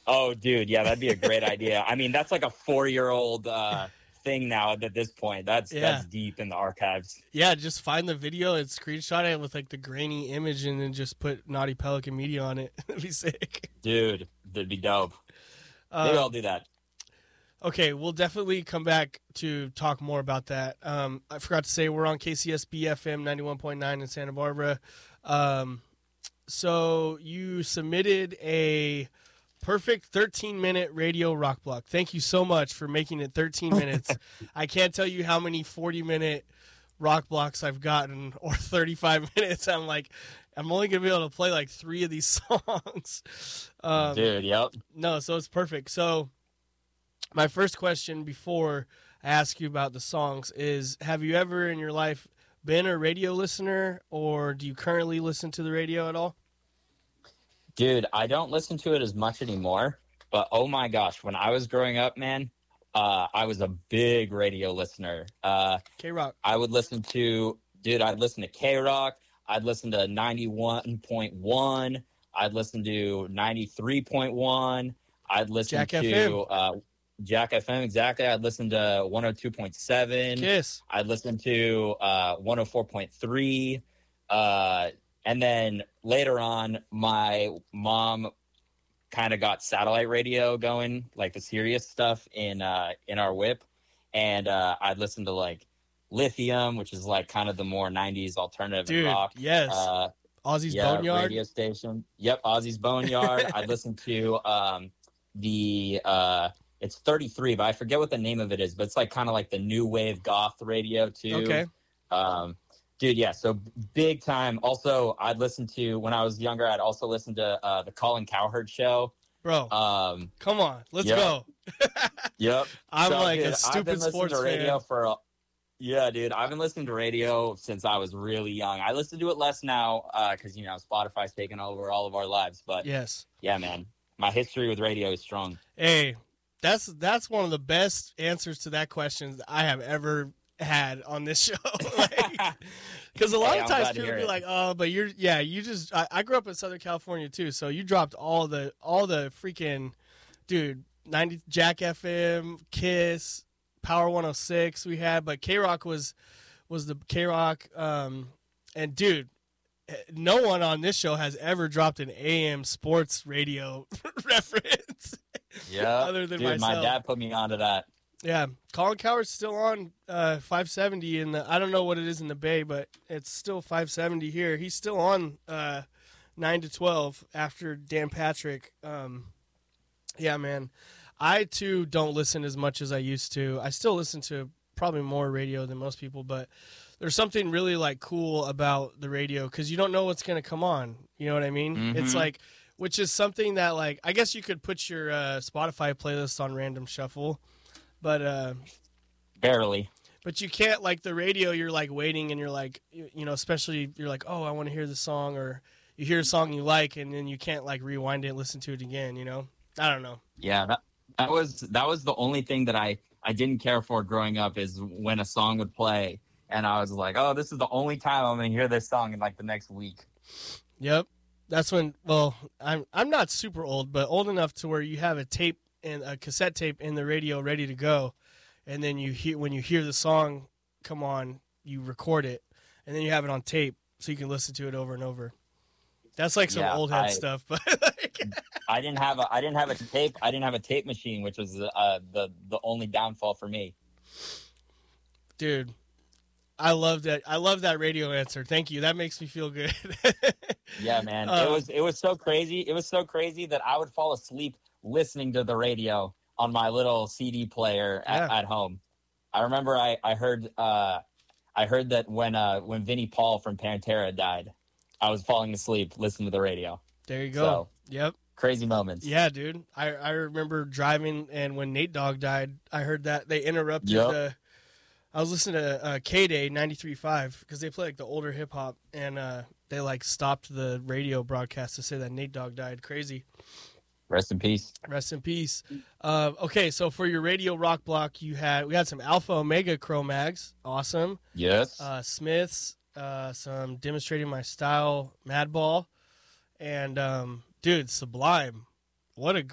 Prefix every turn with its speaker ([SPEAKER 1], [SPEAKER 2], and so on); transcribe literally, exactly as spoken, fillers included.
[SPEAKER 1] Oh, dude, yeah, that'd be a great idea. I mean, that's like a four-year-old uh, thing now at this point. That's
[SPEAKER 2] Yeah.
[SPEAKER 1] that's deep in the archives.
[SPEAKER 2] Yeah, just find the video and screenshot it with like the grainy image and then just put Naughty Pelican Media on it. That'd be sick.
[SPEAKER 1] Dude, that'd be dope. Maybe
[SPEAKER 2] Um,
[SPEAKER 1] I'll do that.
[SPEAKER 2] okay, we'll definitely come back to talk more about that. Um, I forgot to say we're on K C S B F M ninety-one point nine in Santa Barbara. Um, so you submitted a perfect thirteen minute radio rock block. Thank you so much for making it thirteen minutes. I can't tell you how many forty minute rock blocks I've gotten or thirty-five minutes. I'm like, I'm only going to be able to play like three of these songs. Um,
[SPEAKER 1] Dude, yep.
[SPEAKER 2] no, so it's perfect. So my first question before I ask you about the songs is, have you ever in your life been a radio listener, or do you currently listen to the radio at all?
[SPEAKER 1] Dude, I don't listen to it as much anymore, but oh my gosh, when I was growing up, man, uh, I was a big radio listener. Uh,
[SPEAKER 2] K-Rock.
[SPEAKER 1] I would listen to, dude, I'd listen to K-Rock. I'd listen to ninety-one point one. I'd listen to ninety-three point one. I'd listen
[SPEAKER 2] Jack
[SPEAKER 1] to
[SPEAKER 2] F M.
[SPEAKER 1] Uh, Jack F M, exactly. I'd listen to one oh two point seven.
[SPEAKER 2] Kiss.
[SPEAKER 1] I'd listen to uh, one oh four point three. Uh, and then later on, my mom kind of got satellite radio going, like the serious stuff in uh, in our whip. And uh, I'd listen to like Lithium, which is like kind of the more nineties alternative
[SPEAKER 2] Dude,
[SPEAKER 1] rock.
[SPEAKER 2] yes.
[SPEAKER 1] Uh,
[SPEAKER 2] Ozzy's
[SPEAKER 1] yeah,
[SPEAKER 2] Boneyard.
[SPEAKER 1] radio station. Yep, Ozzy's Boneyard. I'd listen to um, the uh, it's thirty-three, but I forget what the name of it is. But it's like kind of like the new wave goth radio too.
[SPEAKER 2] Okay.
[SPEAKER 1] Um, dude, yeah. So big time. Also, I'd listen to when I was younger. I'd also listen to uh, the Colin Cowherd show.
[SPEAKER 2] Bro,
[SPEAKER 1] Um,
[SPEAKER 2] come on. Let's
[SPEAKER 1] yep.
[SPEAKER 2] go.
[SPEAKER 1] yep.
[SPEAKER 2] I'm
[SPEAKER 1] So,
[SPEAKER 2] like
[SPEAKER 1] dude,
[SPEAKER 2] a
[SPEAKER 1] I've been
[SPEAKER 2] stupid
[SPEAKER 1] listening
[SPEAKER 2] sports
[SPEAKER 1] to radio
[SPEAKER 2] fan.
[SPEAKER 1] for a, yeah, dude. I've been listening to radio since I was really young. I listen to it less now because, you know, Spotify's taken over all of our lives. But,
[SPEAKER 2] Yes.
[SPEAKER 1] yeah, man, my history with radio is strong.
[SPEAKER 2] Hey, that's that's one of the best answers to that question I have ever had on this show. Because a lot
[SPEAKER 1] Hey,
[SPEAKER 2] of
[SPEAKER 1] I'm
[SPEAKER 2] times
[SPEAKER 1] glad to
[SPEAKER 2] people
[SPEAKER 1] hear
[SPEAKER 2] be
[SPEAKER 1] it.
[SPEAKER 2] like, "Oh, but you're yeah, you just." I, I grew up in Southern California too, so you dropped all the all the freaking dude ninety Jack F M, Kiss, Power one oh six we had, but K Rock was was the K Rock, um, and dude. No one on this show has ever dropped an A M sports radio reference.
[SPEAKER 1] Yeah,
[SPEAKER 2] other than
[SPEAKER 1] dude, my
[SPEAKER 2] myself.
[SPEAKER 1] dad put me onto that.
[SPEAKER 2] Yeah, Colin Cowherd's still on uh, five seventy in the. I don't know what it is in the Bay, but it's still five seventy here. He's still on uh, nine to twelve after Dan Patrick. Um, yeah, man. I too don't listen as much as I used to. I still listen to probably more radio than most people, but there's something really like cool about the radio because you don't know what's going to come on. You know what I mean?
[SPEAKER 1] Mhm.
[SPEAKER 2] It's like, which is something that like I guess you could put your uh, Spotify playlist on random shuffle. But uh,
[SPEAKER 1] Barely.
[SPEAKER 2] but you can't like the radio. You're like waiting, and you're like, you, you know, especially you're like, oh, I want to hear the song, or you hear a song you like, and then you can't like rewind it and listen to it again. You know, I don't know.
[SPEAKER 1] Yeah, that, that was that was the only thing that I I didn't care for growing up is when a song would play, and I was like, oh, this is the only time I'm gonna hear this song in like the next week.
[SPEAKER 2] Yep, that's when. Well, I'm I'm not super old, but old enough to where you have a tape and a cassette tape in the radio ready to go, and then you hear when you hear the song come on, you record it, and then you have it on tape so you can listen to it over and over. That's like some
[SPEAKER 1] Yeah,
[SPEAKER 2] old head
[SPEAKER 1] I-
[SPEAKER 2] stuff, but like,
[SPEAKER 1] I didn't have a I didn't have a tape I didn't have a tape machine, which was uh, the the only downfall for me.
[SPEAKER 2] dude, I love that. I love that radio answer. Thank you. That makes me feel good.
[SPEAKER 1] Yeah, man,
[SPEAKER 2] Uh,
[SPEAKER 1] it was it was so crazy. It was so crazy that I would fall asleep listening to the radio on my little C D player at,
[SPEAKER 2] Yeah.
[SPEAKER 1] at home. I remember I I heard uh, I heard that when uh, when Vinnie Paul from Pantera died, I was falling asleep listening to the radio.
[SPEAKER 2] There you go.
[SPEAKER 1] So-
[SPEAKER 2] Yep.
[SPEAKER 1] Crazy moments.
[SPEAKER 2] Yeah, dude. I, I remember driving, and when Nate Dogg died, I heard that they interrupted
[SPEAKER 1] Yep.
[SPEAKER 2] the. I was listening to uh, K-Day ninety-three point five because they play like the older hip hop, and uh, they like stopped the radio broadcast to say that Nate Dogg died. Crazy.
[SPEAKER 1] Rest in peace.
[SPEAKER 2] Rest in peace. Uh, okay, so for your radio rock block, you had we had some Alpha Omega Cro-Mags, awesome.
[SPEAKER 1] Yes.
[SPEAKER 2] Uh, Smiths, uh, some Demonstrating My Style, Madball, and um, dude, Sublime. What a